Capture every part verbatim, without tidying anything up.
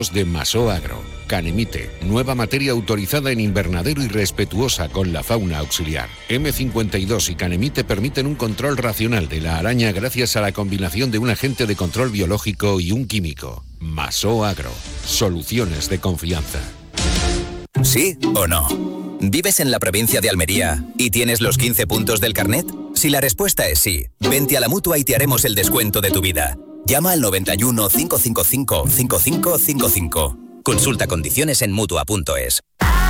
de Masó Agro. Canemite, nueva materia autorizada en invernadero y respetuosa con la fauna auxiliar. eme cincuenta y dos y Canemite permiten un control racional de la araña gracias a la combinación de un agente de control biológico y un químico. Masó Agro, soluciones de confianza. ¿Sí o no? ¿Vives en la provincia de Almería y tienes los quince puntos del carnet? Si la respuesta es sí, vente a la Mutua y te haremos el descuento de tu vida. Llama al noventa y uno, cinco cinco cinco, cinco cinco cinco cinco. Consulta condiciones en Mutua punto es.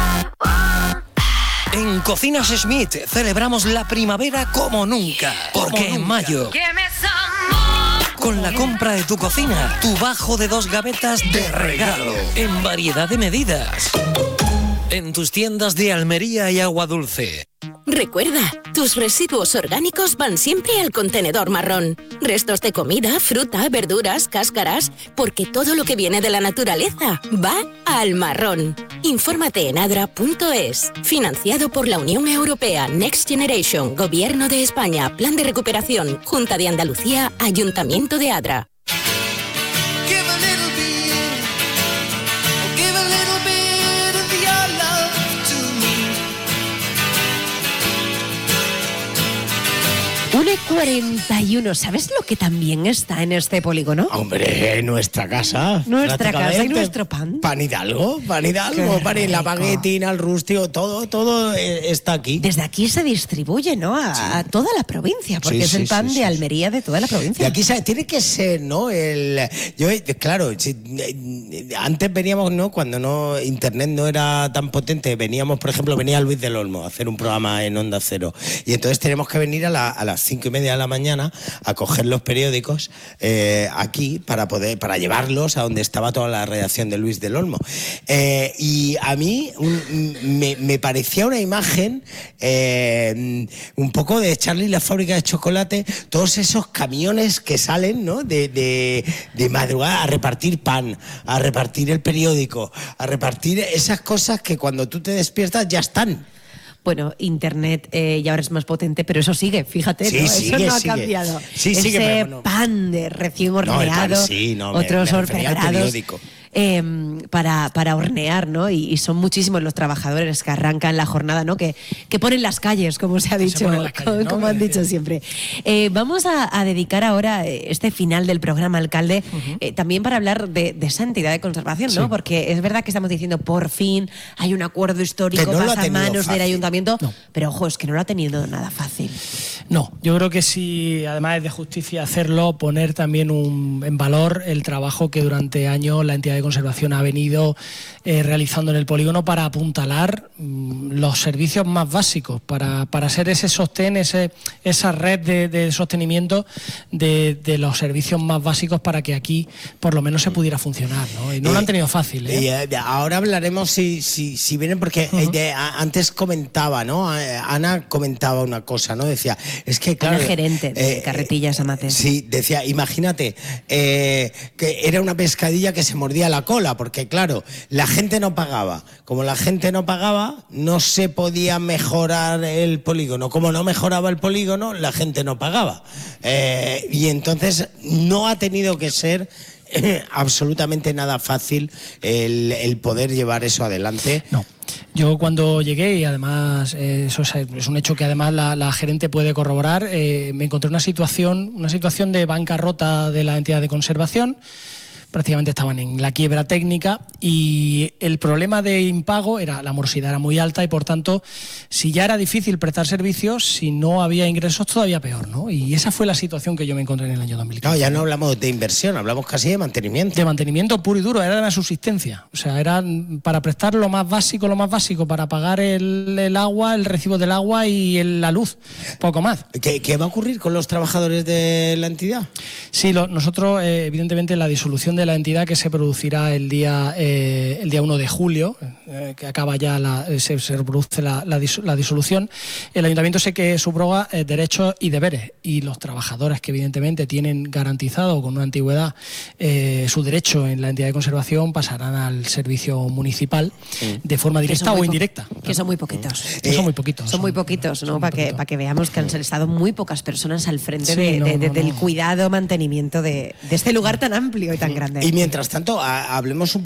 En Cocinas Schmidt celebramos la primavera como nunca, porque en mayo, con la compra de tu cocina, tu bajo de dos gavetas de regalo, en variedad de medidas, en tus tiendas de Almería y Aguadulce. Recuerda, tus residuos orgánicos van siempre al contenedor marrón. Restos de comida, fruta, verduras, cáscaras, porque todo lo que viene de la naturaleza va al marrón. Infórmate en adra punto es. Financiado por la Unión Europea, Next Generation, Gobierno de España, Plan de Recuperación, Junta de Andalucía, Ayuntamiento de Adra. una cuarenta y uno, ¿sabes lo que también está en este polígono? Hombre, nuestra casa. Nuestra casa y nuestro pan. Pan Hidalgo, pan Hidalgo, Qué pan y la rico. baguetina, el rústico, todo, todo eh, está aquí. Desde aquí se distribuye, ¿no? A, Sí. a toda la provincia, porque Sí, es sí, el pan sí, de sí, Almería de toda la Y provincia. aquí ¿sabes? Tiene que ser, ¿no? El, yo, eh, claro, si, eh, antes veníamos, ¿no? Cuando no internet no era tan potente, veníamos, por ejemplo, venía Luis del Olmo a hacer un programa en Onda Cero. Y entonces tenemos que venir a, la, a las cinco y media de la mañana a coger los periódicos eh, aquí para poder para llevarlos a donde estaba toda la redacción de Luis del Olmo. Eh, y a mí un, me, me parecía una imagen eh, un poco de Charlie y la fábrica de chocolate, todos esos camiones que salen, ¿no? de, de, de madrugada a repartir pan, a repartir el periódico, a repartir esas cosas que cuando tú te despiertas ya están. Bueno, internet eh, ya ahora es más potente, pero eso sigue, fíjate, Sí, ¿no? sigue, eso no sigue. ha cambiado. Sí, Ese sigue, pero bueno. pan de recién No, el pan horneado, sí, no, me- otros me refería al pregrados, periódico. eh, para, para hornear, ¿no? Y, y son muchísimos los trabajadores que arrancan la jornada, ¿no? Que, que ponen las calles, como se ha dicho, ponen las calles, como, ¿no? como han dicho siempre. Eh, vamos a, a dedicar ahora eh, este final del programa, alcalde, Uh-huh. eh, también para hablar de, de esa entidad de conservación, ¿no? Sí. Porque es verdad que estamos diciendo, por fin hay un acuerdo histórico, Que no lo ha pasa a tenido manos del fácil. ayuntamiento, No. pero ojo, es que no lo ha tenido nada fácil. No, yo creo que sí, además es de justicia hacerlo, poner también un, en valor el trabajo que durante años la entidad de conservación ha venido eh, realizando en el polígono para apuntalar mm, los servicios más básicos, para, para ser ese sostén, ese, esa red de, de sostenimiento de, de los servicios más básicos para que aquí por lo menos se pudiera funcionar, ¿no? Y no lo han tenido fácil, ¿eh? Y, eh, ahora hablaremos si, si, si vienen, porque eh, de- a- antes comentaba, ¿no? Eh, Ana comentaba una cosa, ¿no? Decía, es que claro. Ana, gerente de eh, Carretillas Amates. Sí, decía, imagínate, eh, que era una pescadilla que se mordía la cola, porque claro, la gente no pagaba. Como la gente no pagaba, no se podía mejorar el polígono. Como no mejoraba el polígono, la gente no pagaba. Eh, y entonces no ha tenido que ser absolutamente nada fácil el, el poder llevar eso adelante. No. Yo cuando llegué, y además eh, eso es, es un hecho que además la, la gerente puede corroborar, eh, me encontré una situación, una situación de bancarrota de la entidad de conservación. Prácticamente estaban en la quiebra técnica y el problema de impago era, la morosidad era muy alta y por tanto, si ya era difícil prestar servicios, si no había ingresos todavía peor, ¿no? Y esa fue la situación que yo me encontré en el año dos mil quince. No, ya no hablamos de inversión, hablamos casi de mantenimiento. De mantenimiento puro y duro, era la subsistencia. O sea, era para prestar lo más básico, lo más básico, para pagar el, el agua, el recibo del agua y el- la luz, poco más. ¿Qué, qué va a ocurrir con los trabajadores de la entidad? Sí, lo- nosotros, eh, evidentemente, la disolución de la entidad que se producirá el día eh, el día uno de julio, eh, que acaba ya, la, eh, se, se produce la, la, dis- la disolución, el ayuntamiento sé que subroga eh, derechos y deberes, y los trabajadores que evidentemente tienen garantizado con una antigüedad eh, su derecho en la entidad de conservación pasarán al servicio municipal de forma Que directa son o muy po- indirecta. Que son muy poquitos. Que son muy poquitos. Son muy poquitos, ¿no? son Para muy que, poquitos. para que veamos que han estado muy pocas personas al frente Sí, de- no, de- de- no, del no. cuidado, mantenimiento de, de este lugar tan amplio y tan grande. Y mientras tanto, a- hablemos un